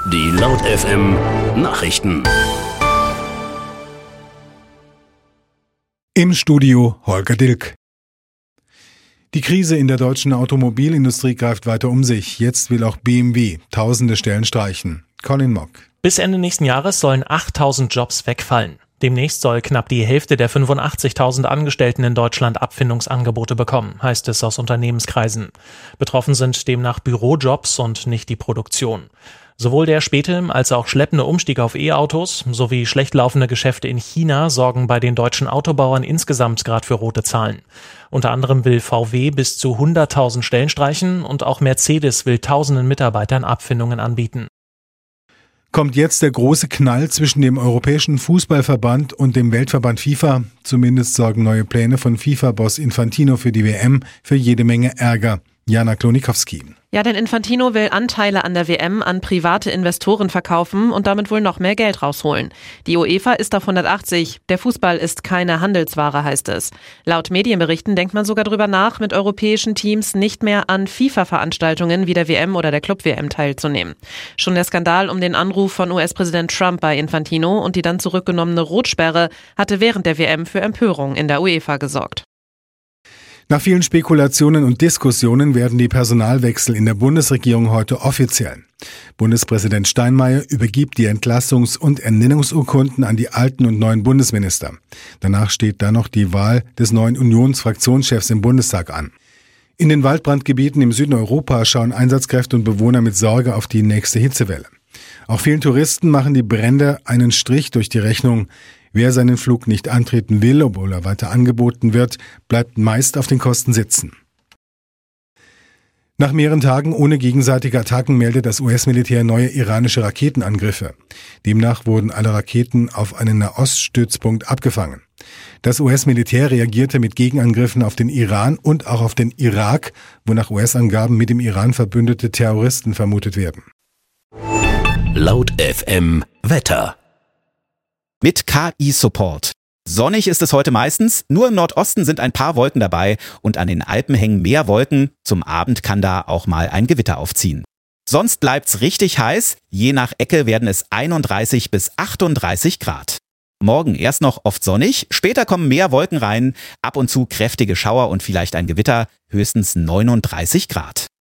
Die Laut FM Nachrichten. Im Studio Holger Dilk. Die Krise in der deutschen Automobilindustrie greift weiter um sich. Jetzt will auch BMW tausende Stellen streichen. Colin Mock. Bis Ende nächsten Jahres sollen 8.000 Jobs wegfallen. Demnächst soll knapp die Hälfte der 85.000 Angestellten in Deutschland Abfindungsangebote bekommen, heißt es aus Unternehmenskreisen. Betroffen sind demnach Bürojobs und nicht die Produktion. Sowohl der späte als auch schleppende Umstieg auf E-Autos sowie schlecht laufende Geschäfte in China sorgen bei den deutschen Autobauern insgesamt gerade für rote Zahlen. Unter anderem will VW bis zu 100.000 Stellen streichen und auch Mercedes will tausenden Mitarbeitern Abfindungen anbieten. Kommt jetzt der große Knall zwischen dem Europäischen Fußballverband und dem Weltverband FIFA? Zumindest sorgen neue Pläne von FIFA-Boss Infantino für die WM für jede Menge Ärger. Jana Klonikowski. Ja, denn Infantino will Anteile an der WM an private Investoren verkaufen und damit wohl noch mehr Geld rausholen. Die UEFA ist auf 180. Der Fußball ist keine Handelsware, heißt es. Laut Medienberichten denkt man sogar darüber nach, mit europäischen Teams nicht mehr an FIFA-Veranstaltungen wie der WM oder der Club-WM teilzunehmen. Schon der Skandal um den Anruf von US-Präsident Trump bei Infantino und die dann zurückgenommene Rotsperre hatte während der WM für Empörung in der UEFA gesorgt. Nach vielen Spekulationen und Diskussionen werden die Personalwechsel in der Bundesregierung heute offiziell. Bundespräsident Steinmeier übergibt die Entlassungs- und Ernennungsurkunden an die alten und neuen Bundesminister. Danach steht dann noch die Wahl des neuen Unionsfraktionschefs im Bundestag an. In den Waldbrandgebieten im Süden Europas schauen Einsatzkräfte und Bewohner mit Sorge auf die nächste Hitzewelle. Auch vielen Touristen machen die Brände einen Strich durch die Rechnung. Wer seinen Flug nicht antreten will, obwohl er weiter angeboten wird, bleibt meist auf den Kosten sitzen. Nach mehreren Tagen ohne gegenseitige Attacken meldet das US-Militär neue iranische Raketenangriffe. Demnach wurden alle Raketen auf einen Nahoststützpunkt abgefangen. Das US-Militär reagierte mit Gegenangriffen auf den Iran und auch auf den Irak, wo nach US-Angaben mit dem Iran verbündete Terroristen vermutet werden. Laut FM Wetter. Mit KI-Support. Sonnig ist es heute meistens, nur im Nordosten sind ein paar Wolken dabei und an den Alpen hängen mehr Wolken. Zum Abend kann da auch mal ein Gewitter aufziehen. Sonst bleibt's richtig heiß, je nach Ecke werden es 31 bis 38 Grad. Morgen erst noch oft sonnig, später kommen mehr Wolken rein, ab und zu kräftige Schauer und vielleicht ein Gewitter, höchstens 39 Grad.